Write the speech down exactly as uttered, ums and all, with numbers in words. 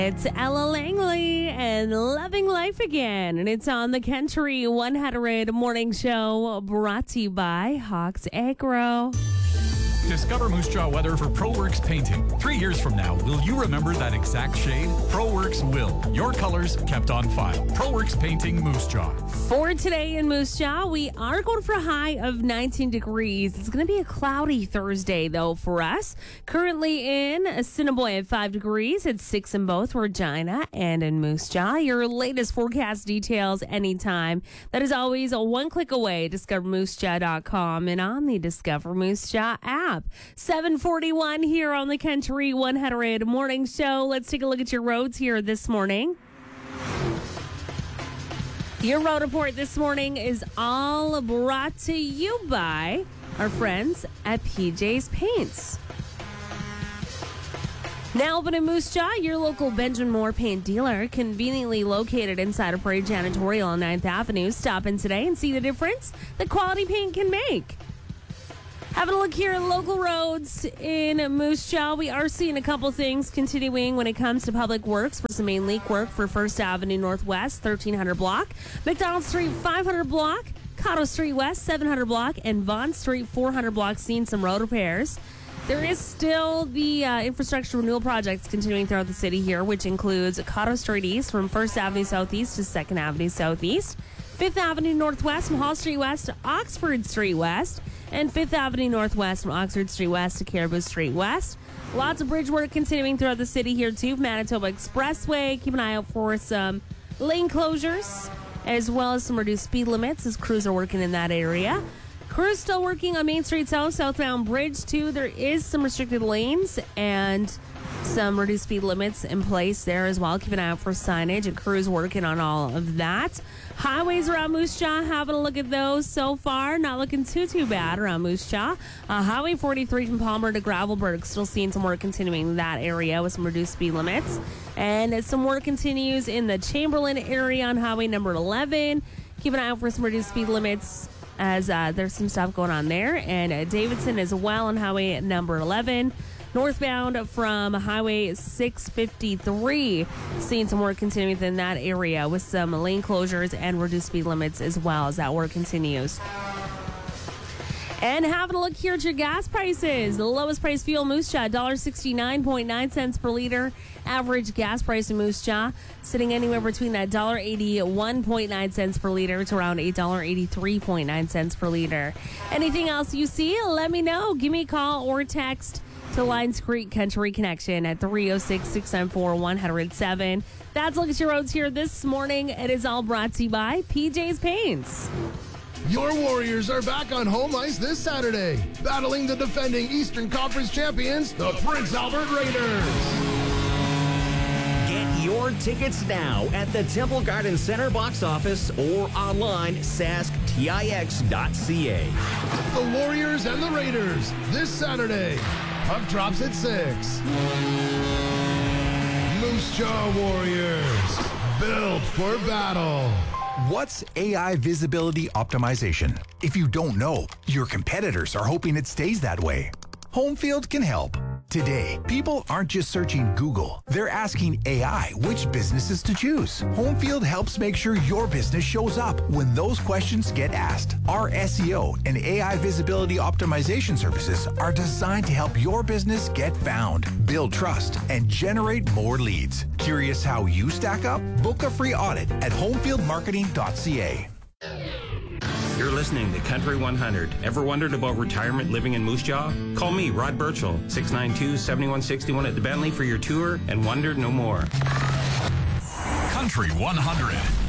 It's Ella Langley and Loving Life Again, and it's on the Country one hundred Morning Show, brought to you by Hawks Agro. Discover Moose Jaw weather for ProWorks Painting. Three years from now, will you remember that exact shade? ProWorks will. Your colors kept on file. ProWorks Painting, Moose Jaw. For today in Moose Jaw, we are going for a high of nineteen degrees. It's going to be a cloudy Thursday, though, for us. Currently in Assiniboia at five degrees. It's six in both Regina and in Moose Jaw. Your latest forecast details anytime. That is always a one click away. discover moose jaw dot com and on the Discover Moose Jaw app. seven forty-one here on the Country one hundred Morning Show. Let's take a look at your roads here this morning. Your road report this morning is all brought to you by our friends at P J's Paints. Now open in Moose Jaw, your local Benjamin Moore paint dealer, conveniently located inside of Parade Janitorial on ninth Avenue. Stop in today and see the difference that quality paint can make. Having a look here at local roads in Moose Jaw, we are seeing a couple things continuing when it comes to public works. For some main leak work for First Avenue Northwest, thirteen hundred block, McDonald Street, five hundred block, Cotto Street West, seven hundred block, and Vaughn Street, four hundred block, seeing some road repairs. There is still the uh, infrastructure renewal projects continuing throughout the city here, which includes Cotto Street East from First Avenue Southeast to Second Avenue Southeast, Fifth Avenue Northwest from Hall Street West to Oxford Street West, and Fifth Avenue Northwest from Oxford Street West to Caribou Street West. Lots of bridge work continuing throughout the city here, too. Manitoba Expressway. Keep an eye out for some lane closures, as well as some reduced speed limits as crews are working in that area. Crews still working on Main Street South, southbound bridge, too. There is some restricted lanes and some reduced speed limits in place there as well. Keep an eye out for signage and crews working on all of that. Highways around Moose Jaw, having a look at those so far. Not looking too, too bad around Moose Jaw. Uh, Highway forty-three from Palmer to Gravelburg, still seeing some work continuing in that area with some reduced speed limits. And some work continues in the Chamberlain area on Highway number eleven. Keep an eye out for some reduced speed limits as uh, there's some stuff going on there. And uh, Davidson as well on Highway number eleven. Northbound from Highway six fifty-three, seeing some work continuing within that area with some lane closures and reduced speed limits as well as that work continues. And having a look here at your gas prices. The lowest price fuel, Moose Jaw, one dollar sixty-nine point nine cents per liter. Average gas price in Moose Jaw sitting anywhere between that one dollar eighty-one point nine cents per liter to around eight dollars eighty-three point nine cents per liter. Anything else you see, let me know. Give me a call or text to Lions Creek Country Connection at three oh six, six nine four, one oh seven. That's a look at your roads here this morning. It is all brought to you by P J's Paints. Your Warriors are back on home ice this Saturday, battling the defending Eastern Conference champions, the Prince Albert Raiders. Get your tickets now at the Temple Garden Center box office or online sask tix dot c a. The Warriors and the Raiders this Saturday. Puck drops at six. Moose Jaw Warriors, built for battle. What's A I visibility optimization? If you don't know, your competitors are hoping it stays that way. Homefield can help. Today, people aren't just searching Google. They're asking A I which businesses to choose. Homefield helps make sure your business shows up when those questions get asked. Our S E O and A I visibility optimization services are designed to help your business get found, build trust, and generate more leads. Curious how you stack up? Book a free audit at homefield marketing dot c a. You're listening to Country one hundred. Ever wondered about retirement living in Moose Jaw? Call me, Rod Birchall, six nine two, seven one six one at the Bentley for your tour and wonder no more. Country one hundred.